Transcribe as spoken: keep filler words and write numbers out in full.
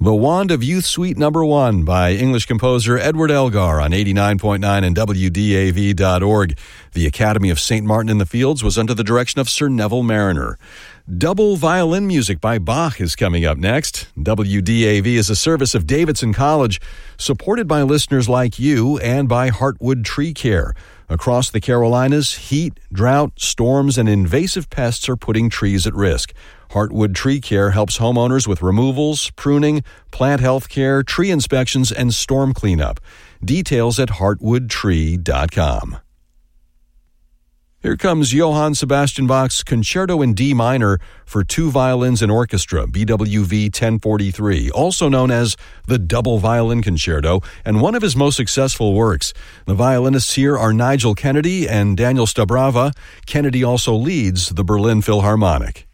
The Wand of Youth Suite Number One by English composer Edward Elgar on eighty-nine point nine and W D A V dot org. The Academy of Saint Martin in the Fields was under the direction of Sir Neville Mariner. Double violin music by Bach is coming up next. W D A V is a service of Davidson College, supported by listeners like you and by Heartwood Tree Care. Across the Carolinas, heat, drought, storms, and invasive pests are putting trees at risk. Heartwood Tree Care helps homeowners with removals, pruning, plant health care, tree inspections, and storm cleanup. Details at heartwood tree dot com. Here comes Johann Sebastian Bach's Concerto in D minor for two violins and orchestra, B W V ten forty-three, also known as the Double Violin Concerto, and one of his most successful works. The violinists here are Nigel Kennedy and Daniel Stabrava. Kennedy also leads the Berlin Philharmonic.